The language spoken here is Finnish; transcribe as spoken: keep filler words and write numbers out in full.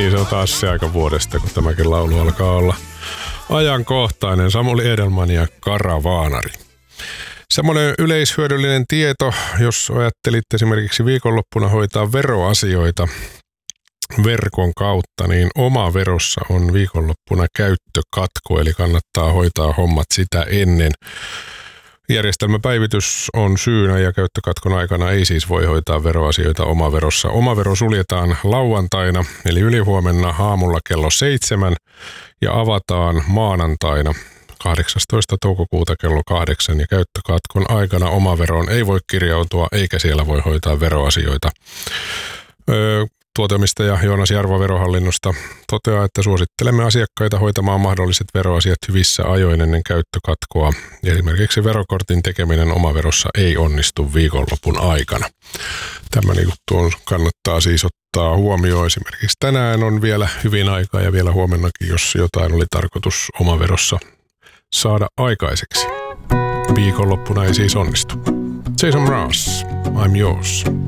Niin, se on taas se aika vuodesta, kun tämäkin laulu alkaa olla ajankohtainen. Samuli Edelman ja Karavaanari. Semmoinen yleishyödyllinen tieto, jos ajattelitte esimerkiksi viikonloppuna hoitaa veroasioita verkon kautta, niin oma verossa on viikonloppuna käyttökatko, eli kannattaa hoitaa hommat sitä ennen. Järjestelmäpäivitys on syynä ja käyttökatkon aikana ei siis voi hoitaa veroasioita omaverossa. Omavero suljetaan lauantaina, eli ylihuomenna aamulla kello seitsemän ja avataan maanantaina kahdeksastoista toukokuuta kello kahdeksan ja käyttökatkon aikana omaveroon ei voi kirjautua eikä siellä voi hoitaa veroasioita. Öö, Tuoteomistaja Joonas Jarva Verohallinnosta toteaa, että suosittelemme asiakkaita hoitamaan mahdolliset veroasiat hyvissä ajoin ennen käyttökatkoa. Esimerkiksi verokortin tekeminen omaverossa ei onnistu viikonlopun aikana. Tämä juttu kannattaa siis ottaa huomioon. Esimerkiksi tänään on vielä hyvin aikaa ja vielä huomennakin, jos jotain oli tarkoitus omaverossa saada aikaiseksi. Viikonloppuna ei siis onnistu. Jason Mraz, I'm yours.